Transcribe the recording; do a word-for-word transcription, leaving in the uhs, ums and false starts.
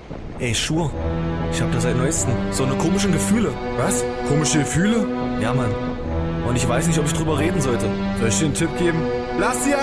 Ey, Schur, ich hab da seit neuestem so eine komischen Gefühle. Was? Komische Gefühle? Ja, Mann. Und ich weiß nicht, ob ich drüber reden sollte. Soll ich dir einen Tipp geben? Lass sie